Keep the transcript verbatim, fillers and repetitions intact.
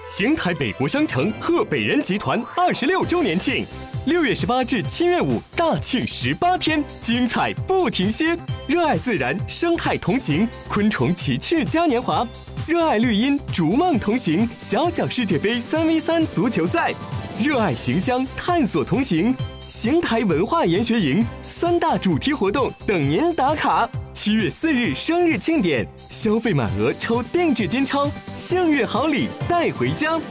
邢台北国商城贺北人集团二十六周年庆，六月十八至七月五大庆十八天，精彩不停歇。热爱自然，生态同行，昆虫奇趣嘉年华；热爱绿荫，逐梦同行，小小世界杯三 v 三足球赛；热爱行乡，探索同行。邢台文化研学营三大主题活动等您打卡。七月四日生日庆典，消费满额抽定制金钞，幸运好礼带回家。